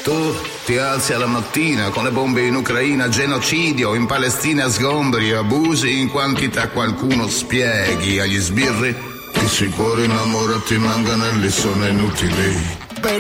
Tu ti alzi alla mattina con le bombe in Ucraina, genocidio, in Palestina sgombri, abusi in quantità, qualcuno spieghi agli sbirri che se i cuori innamorati manganelli sono inutili.